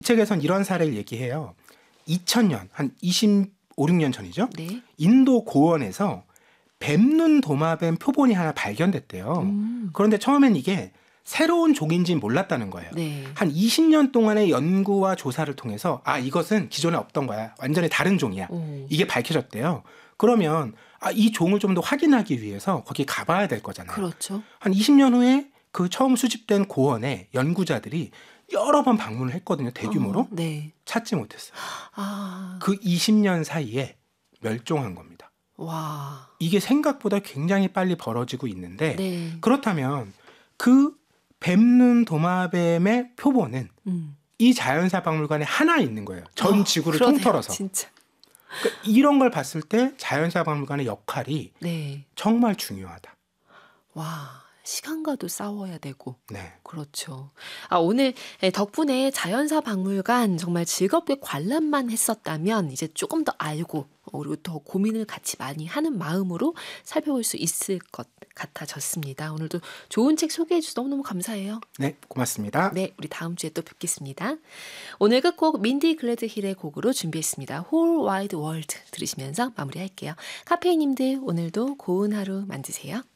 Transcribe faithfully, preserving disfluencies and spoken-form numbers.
이 책에선 이런 사례를 얘기해요. 이천 년, 한 이십오, 육 년 전이죠. 네. 인도 고원에서 뱀눈 도마뱀 표본이 하나 발견됐대요. 음. 그런데 처음엔 이게 새로운 종인지는 몰랐다는 거예요. 네. 한 이십 년 동안의 연구와 조사를 통해서 아 이것은 기존에 없던 거야. 완전히 다른 종이야. 오. 이게 밝혀졌대요. 그러면 아, 이 종을 좀 더 확인하기 위해서 거기 가봐야 될 거잖아요. 그렇죠. 한 이십 년 후에 그 처음 수집된 고원에 연구자들이 여러 번 방문을 했거든요. 대규모로. 어, 네. 찾지 못했어요. 아. 그 이십 년 사이에 멸종한 겁니다. 와. 이게 생각보다 굉장히 빨리 벌어지고 있는데 네. 그렇다면 그 뱀눈 도마뱀의 표본은 음. 이 자연사 박물관에 하나 있는 거예요. 전 어, 지구를 그러네요, 통틀어서. 진짜. 그러니까 이런 걸 봤을 때 자연사 박물관의 역할이 네. 정말 중요하다. 와. 시간과도 싸워야 되고. 네. 그렇죠. 아, 오늘 덕분에 자연사 박물관 정말 즐겁게 관람만 했었다면 이제 조금 더 알고 그리고 더 고민을 같이 많이 하는 마음으로 살펴볼 수 있을 것 같아졌습니다. 오늘도 좋은 책 소개해 주셔서 너무너무 감사해요. 네, 고맙습니다. 네, 우리 다음 주에 또 뵙겠습니다. 오늘 끝곡 민디 글래드힐의 곡으로 준비했습니다. Whole Wide World 들으시면서 마무리할게요. 카페인님들 오늘도 고운 하루 만드세요.